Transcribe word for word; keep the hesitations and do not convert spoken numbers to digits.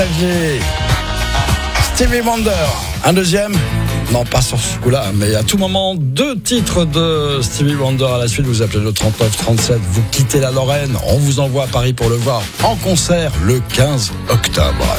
Stevie Wonder. Un deuxième? Non, pas sur ce coup-là, mais à tout moment, deux titres de Stevie Wonder à la suite. Vous appelez le trente-neuf trente-sept, vous quittez la Lorraine, on vous envoie à Paris pour le voir en concert le quinze octobre.